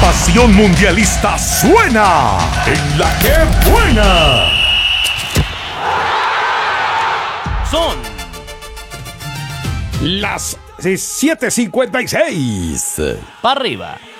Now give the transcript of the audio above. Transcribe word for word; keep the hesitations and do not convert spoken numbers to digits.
pasión mundialista suena en La Que Buena. Son las siete cincuenta y seis. para arriba.